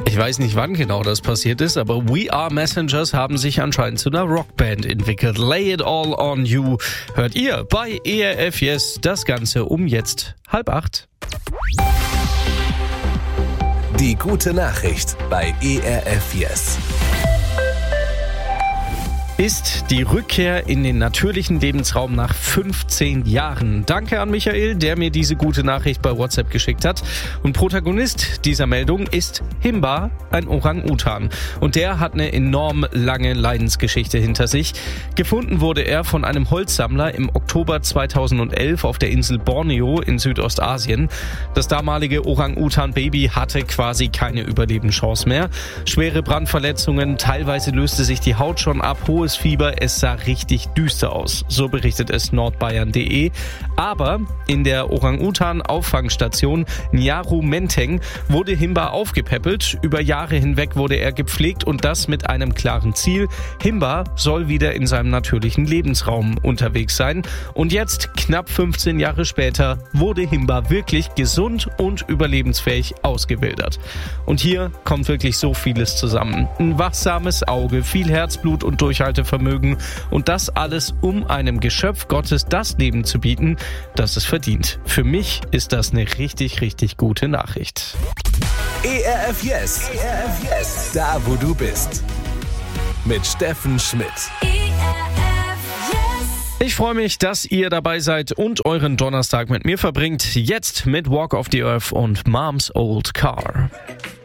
Ich weiß nicht, wann genau das passiert ist, aber We Are Messengers haben sich anscheinend zu einer Rockband entwickelt. Lay It All On You hört ihr bei ERF Yes, das Ganze um jetzt 7:30. Die gute Nachricht bei ERF Yes. Ist die Rückkehr in den natürlichen Lebensraum nach 15 Jahren. Danke an Michael, der mir diese gute Nachricht bei WhatsApp geschickt hat. Und Protagonist dieser Meldung ist Himba, ein Orang-Utan. Und der hat eine enorm lange Leidensgeschichte hinter sich. Gefunden wurde er von einem Holzsammler im Oktober 2011 auf der Insel Borneo in Südostasien. Das damalige Orang-Utan-Baby hatte quasi keine Überlebenschance mehr. Schwere Brandverletzungen, teilweise löste sich die Haut schon ab, hohes Fieber, es sah richtig düster aus. So berichtet es nordbayern.de. Aber in der Orang-Utan-Auffangstation Nyaru Menteng wurde Himba aufgepäppelt. Über Jahre hinweg wurde er gepflegt und das mit einem klaren Ziel. Himba soll wieder in seinem natürlichen Lebensraum unterwegs sein. Und jetzt, knapp 15 Jahre später, wurde Himba wirklich gesund und überlebensfähig ausgewildert. Und hier kommt wirklich so vieles zusammen. Ein wachsames Auge, viel Herzblut und Durchhaltevermögen und das alles, um einem Geschöpf Gottes das Leben zu bieten, das es verdient. Für mich ist das eine richtig, richtig gute Nachricht. ERF Yes. ERF Yes. Da, wo du bist. Mit Steffen Schmidt. Ich freue mich, dass ihr dabei seid und euren Donnerstag mit mir verbringt. Jetzt mit Walk of the Earth und Mom's Old Car.